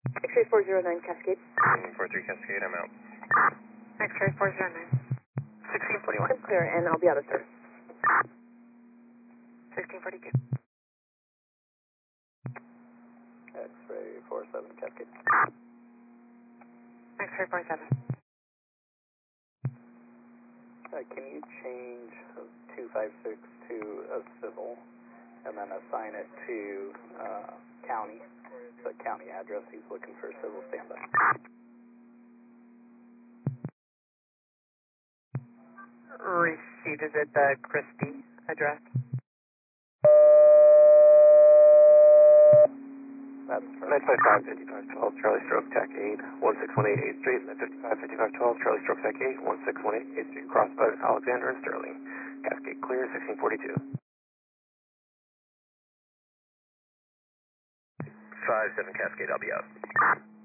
X-ray 409 Cascade. 43 Cascade, I'm out. X-ray 409. 1641. I'm clear, and I'll be out of service. 1642. X-ray 47 Cascade. X-ray 47. Can you change 256 to a civil and then assign it to county? The county address. He's looking for civil standby. Received. Is it the Christie address? That's 955-5512, Charlie Stroke Tech 8, 1618 8th Street, 955-5512, Charlie Stroke Tech 8, 1618 8th Street, crossed by Alexander and Sterling. Cascade clear, 1642. 57 Cascade, I'll be out.